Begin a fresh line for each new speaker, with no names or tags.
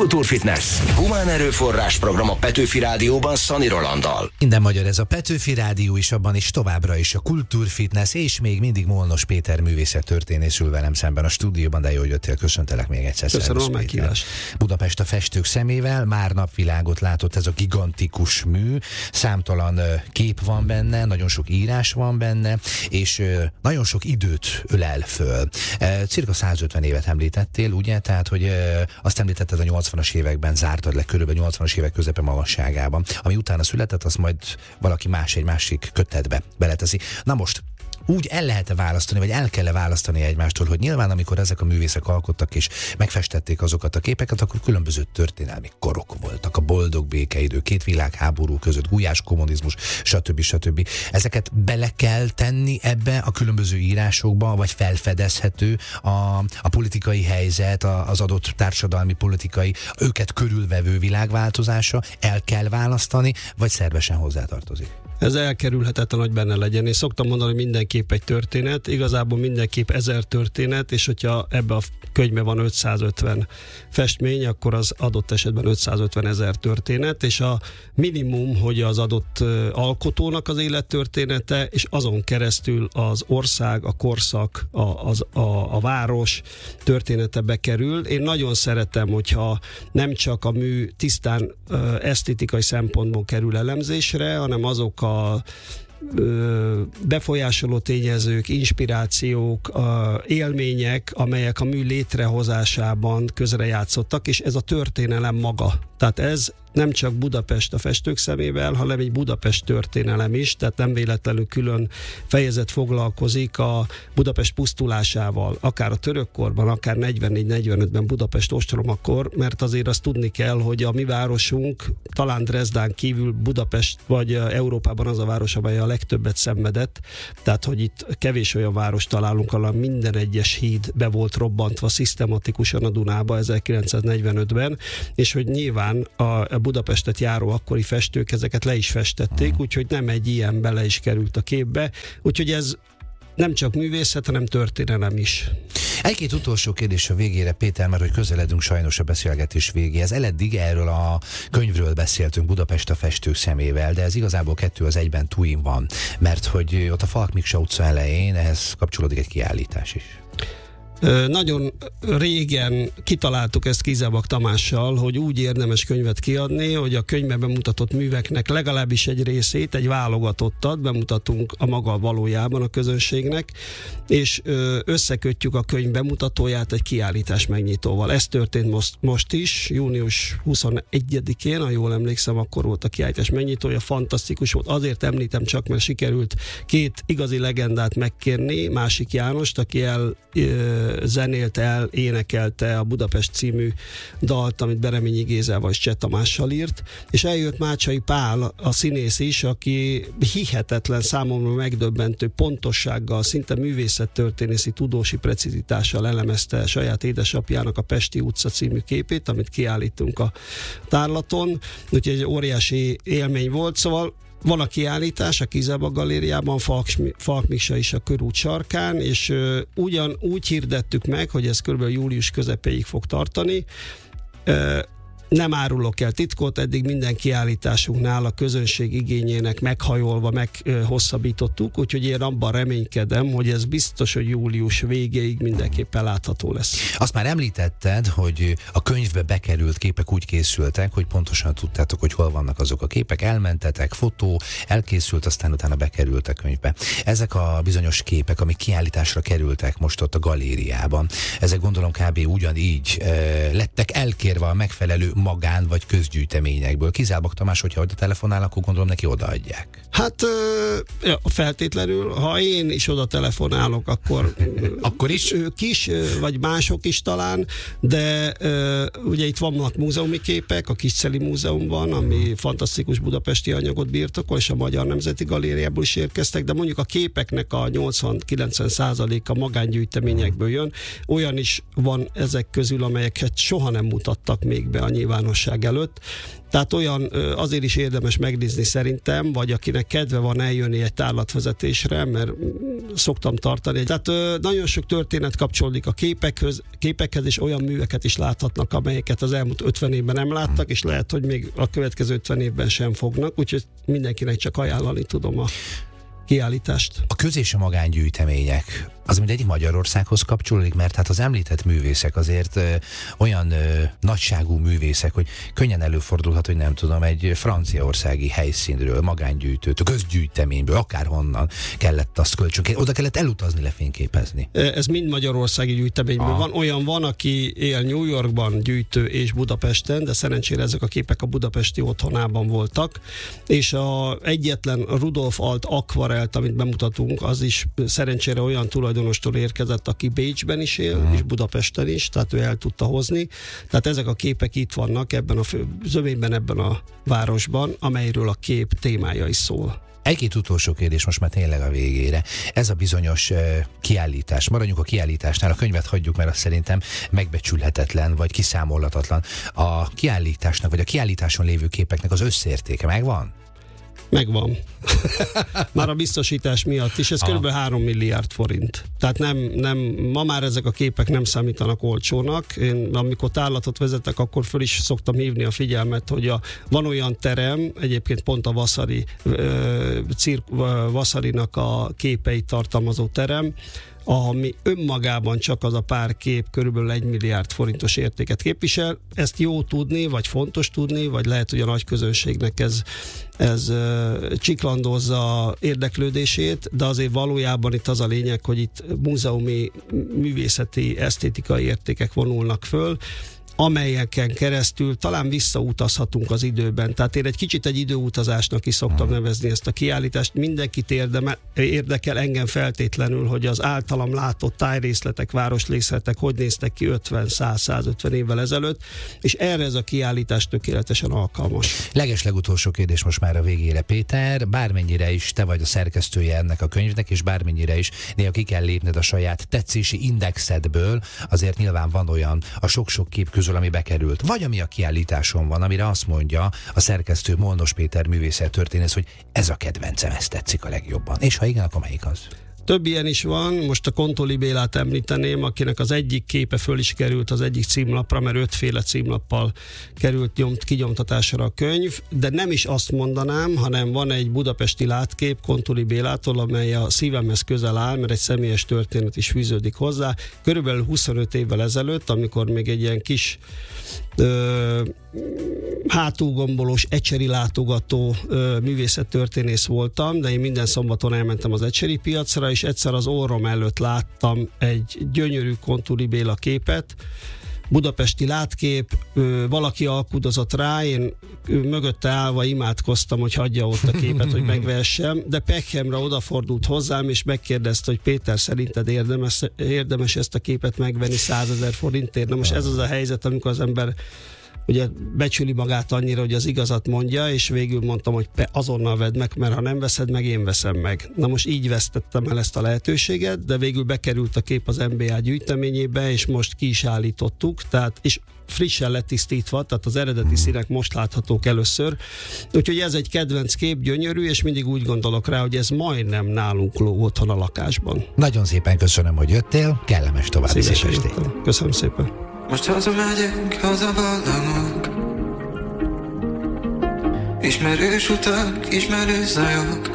Kultúrfitness. Humán erőforrás program a Petőfi Rádióban Szani Rolanddal.
Minden magyar, ez a Petőfi Rádió is, abban is továbbra is a Kultúrfitness, és még mindig Molnos Péter művészettörténész ül velem szemben a stúdióban, de jó, hogy jöttél, köszöntelek még egyszer.
Köszönöm a meghívást.
Budapest a festők szemével, már napvilágot látott ez a gigantikus mű, számtalan kép van benne, nagyon sok írás van benne, és nagyon sok időt ölel föl. Cirka 150 évet említettél, ugye? Tehát, hogy azt említetted, a 80-as években zártad le, körülbelül 80-as évek közepe magasságában. Ami utána született, azt majd valaki más egy másik kötetbe beleteszi. Na most, úgy el lehet-e választani, vagy el kell-e választani egymástól, hogy nyilván amikor ezek a művészek alkottak és megfestették azokat a képeket, akkor különböző történelmi korok voltak. A boldog békeidő, két világháború között, gulyás kommunizmus, stb. Ezeket bele kell tenni ebbe a különböző írásokba, vagy felfedezhető a politikai helyzet, az adott társadalmi, politikai, őket körülvevő világváltozása, el kell választani, vagy szervesen hozzátartozik?
Ez elkerülhetetlen, hogy benne legyen. Én szoktam mondani, hogy mindenképp egy történet, igazából mindenképp 1000 történet, és hogyha ebbe a könyvben van 550 festmény, akkor az adott esetben 550 000 történet, és a minimum, hogy az adott alkotónak az élettörténete, és azon keresztül az ország, a korszak, a város története bekerül. Én nagyon szeretem, hogyha nem csak a mű tisztán esztétikai szempontból kerül elemzésre, hanem azok a befolyásoló tényezők, inspirációk, élmények, amelyek a mű létrehozásában közrejátszottak, és ez a történelem maga. Tehát ez nem csak Budapest a festők szemével, hanem egy Budapest történelem is, tehát nem véletlenül külön fejezet foglalkozik a Budapest pusztulásával, akár a törökkorban, akár 44-45-ben Budapest ostromakor, mert azért azt tudni kell, hogy a mi városunk, talán Dresdán kívül Budapest, vagy Európában az a város, amely a legtöbbet szenvedett, tehát hogy itt kevés olyan város találunk, ahol minden egyes híd be volt robbantva szisztematikusan a Dunába 1945-ben, és hogy nyilván a Budapestet járó akkori festők ezeket le is festették, úgyhogy nem egy ilyen bele is került a képbe, úgyhogy ez nem csak művészet, hanem történelem is.
Egy-két utolsó kérdés a végére, Péter, mert hogy közeledünk sajnos a beszélgetés végéhez. Eleddig erről a könyvről beszéltünk, Budapest a festők szemével, de ez igazából 2 az 1-ben túlin van, mert hogy ott a Falk Miksa utca elején ehhez kapcsolódik egy kiállítás is.
Nagyon régen kitaláltuk ezt Kizebak Tamással, hogy úgy érdemes könyvet kiadni, hogy a könyvben bemutatott műveknek legalábbis egy részét, egy válogatottat bemutatunk a maga valójában a közönségnek, és összekötjük a könyv bemutatóját egy kiállítás megnyitóval. Ez történt most is, június 21-én, ha jól emlékszem, akkor volt a kiállítás megnyitója, fantasztikus volt. Azért említem csak, mert sikerült 2 igazi legendát megkérni, Másik Jánost, aki zenélte, énekelte a Budapest című dalt, amit Bereményi Gézával és Cseh Tamással írt, és eljött Mácsai Pál, a színész is, aki hihetetlen, számomra megdöbbentő pontossággal, szinte művészettörténészi tudósi precizitással elemezte saját édesapjának a Pesti utca című képét, amit kiállítunk a tárlaton, úgyhogy egy óriási élmény volt, szóval van a kiállítás a Kizebak galériában, Falk Miksa is a körút sarkán, és úgy hirdettük meg, hogy ez kb. Július közepéig fog tartani. Nem árulok el titkot, eddig minden kiállításunknál a közönség igényének meghajolva meghosszabbítottuk, úgyhogy én abban reménykedem, hogy ez biztos, hogy július végéig mindenképpen látható lesz.
Azt már említetted, hogy a könyvbe bekerült képek úgy készültek, hogy pontosan tudtátok, hogy hol vannak azok a képek, elmentetek, fotó, elkészült, aztán utána bekerült a könyvbe. Ezek a bizonyos képek, amik kiállításra kerültek most ott a galériában, ezek gondolom kb. Ugyanígy lettek elkérve a megfelelő magán vagy közgyűjteményekből. Kizebak Tamás, hogyha oda telefonál, akkor gondolom neki odaadják.
Hát feltétlenül, ha én is oda telefonálok, akkor is ők is, vagy mások is talán, de ugye itt vannak múzeumi képek, a Kisceli Múzeumban, ami fantasztikus budapesti anyagot birtokol, és a Magyar Nemzeti Galériából is érkeztek, de mondjuk a képeknek a 80-90%-a magángyűjteményekből jön. Olyan is van ezek közül, amelyeket soha nem mutattak még be a nyilvánosságba. nyilvánosság előtt. Tehát olyan azért is érdemes megnézni szerintem, vagy akinek kedve van eljönni egy tárlatvezetésre, mert szoktam tartani. Tehát nagyon sok történet kapcsolódik a képekhez, és olyan műveket is láthatnak, amelyeket az elmúlt 50 évben nem láttak, és lehet, hogy még a következő 50 évben sem fognak, úgyhogy mindenkinek csak ajánlani tudom a kiállítást.
A köz- és a magángyűjtemények, az mindegyik Magyarországhoz kapcsolódik, mert hát az említett művészek azért olyan nagyságú művészek, hogy könnyen előfordulhat, hogy nem tudom, egy franciaországi helyszínről, magángyűjtőtől, közgyűjteményből, akárhonnan kellett azt kölcsönként, oda kellett elutazni lefényképezni.
Ez mind magyarországi gyűjteményből van. Olyan van, aki él New Yorkban gyűjtő és Budapesten, de szerencsére ezek a képek a budapesti otthonában voltak, és egyetlen Rudolf Alt akvarelt, amit bemutatunk, az is szerencsére olyan tulajdonostól érkezett, aki Bécsben is él, és Budapesten is, tehát ő el tudta hozni. Tehát ezek a képek itt vannak ebben a zömében, ebben a városban, amelyről a kép témája is szól.
Egy-két utolsó kérdés most már tényleg a végére. Ez a bizonyos kiállítás. Maradjunk a kiállításnál, a könyvet hagyjuk, mert azt szerintem megbecsülhetetlen, vagy kiszámolhatatlan. A kiállításnak, vagy a kiállításon lévő képeknek az összértéke megvan?
Megvan. Már a biztosítás miatt is. Ez kb. 3 milliárd forint. Tehát ma már ezek a képek nem számítanak olcsónak. Én amikor tárlatot vezetek, akkor föl is szoktam hívni a figyelmet, hogy van olyan terem, egyébként pont a Vasarinak a képeit tartalmazó terem, ami önmagában csak az a pár kép körülbelül 1 milliárd forintos értéket képvisel. Ezt jó tudni, vagy fontos tudni, vagy lehet, hogy a nagy közönségnek ez csiklandozza érdeklődését, de azért valójában itt az a lényeg, hogy itt múzeumi, művészeti, esztétikai értékek vonulnak föl, amelyeken keresztül talán visszautazhatunk az időben. Tehát én egy kicsit egy időutazásnak is szoktam nevezni ezt a kiállítást. Mindenkit érdekel, engem feltétlenül, hogy az általam látott tájrészletek, városrészletek hogy néztek ki 50-100-150 évvel ezelőtt, és erre ez a kiállítás tökéletesen alkalmas.
Legutolsó kérdés most már a végére, Péter. Bármennyire is te vagy a szerkesztője ennek a könyvnek, és bármennyire is néha ki kell lépned a saját tetszési indexedből, azért nyilván van olyan a sok-sok kép közül, ami bekerült, vagy ami a kiállításon van, amire azt mondja a szerkesztő Molnos Péter művészettörténész, hogy ez a kedvencem, ez tetszik a legjobban. És ha igen, akkor melyik az?
Több ilyen is van, most a Kontoli Bélát említeném, akinek az egyik képe föl is került az egyik címlapra, mert 5 féle címlappal került kinyomtatásra a könyv, de nem is azt mondanám, hanem van egy budapesti látkép Kontoli Bélától, amely a szívemhez közel áll, mert egy személyes történet is fűződik hozzá. Körülbelül 25 évvel ezelőtt, amikor még egy ilyen kis hátulgombolós, ecseri látogató művészettörténész voltam, de én minden szombaton elmentem az ecseri piacra, és egyszer az orrom előtt láttam egy gyönyörű Kontoli Béla képet, budapesti látkép, valaki alkudozott rá, én mögötte állva imádkoztam, hogy hagyja ott a képet, hogy megvehessem, de Peckhemre odafordult hozzám, és megkérdezte, hogy Péter, szerinted érdemes ezt a képet megvenni 100 000 forintért? Na most ez az a helyzet, amikor az ember ugye becsüli magát annyira, hogy az igazat mondja, és végül mondtam, hogy azonnal vedd meg, mert ha nem veszed meg, én veszem meg. Na most így vesztettem el ezt a lehetőséget, de végül bekerült a kép az NBA gyűjteményébe, és most ki is állítottuk, tehát, és frissen letisztítva, tehát az eredeti színek most láthatók először. Úgyhogy ez egy kedvenc kép, gyönyörű, és mindig úgy gondolok rá, hogy ez majdnem nálunk lóg otthon a lakásban.
Nagyon szépen köszönöm, hogy jöttél, kellemes további szép estét.
Köszönöm szépen.
Most hazamegyünk, hazavallamok. Ismerős utak, ismerős zajok.